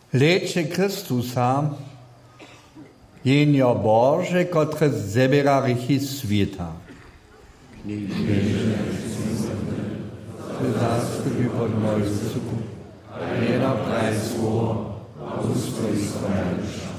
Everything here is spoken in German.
Leče Kristusa, jenjo Bože, kotre zebera richi svita. Zastupy pod moju suku, njena preis svoj, a ustroji svoje duša.